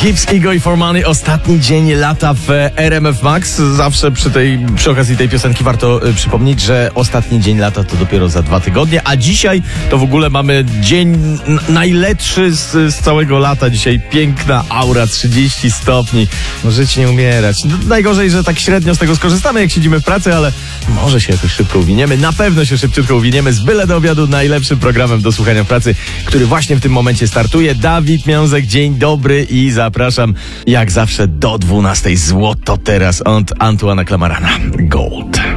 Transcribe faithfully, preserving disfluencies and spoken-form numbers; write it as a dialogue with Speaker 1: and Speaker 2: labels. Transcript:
Speaker 1: Gibbs, Ego i For Money. Ostatni dzień lata w R M F Max. Zawsze przy tej, przy okazji tej piosenki warto y, przypomnieć, że ostatni dzień lata to dopiero za dwa tygodnie, a dzisiaj to w ogóle mamy dzień n- najlepszy z, z całego lata. Dzisiaj piękna aura, trzydzieści stopni. No, żyć nie umierać. No, najgorzej, że tak średnio z tego skorzystamy, jak siedzimy w pracy, ale może się jakoś szybko uwiniemy. Na pewno się szybciutko uwiniemy. Z byle do obiadu najlepszym programem do słuchania w pracy, który właśnie w tym momencie startuje. Dawid Miązek, dzień dobry i zapraszam jak zawsze do dwunastej. Złoto teraz od Antoana Clamarana. Gold.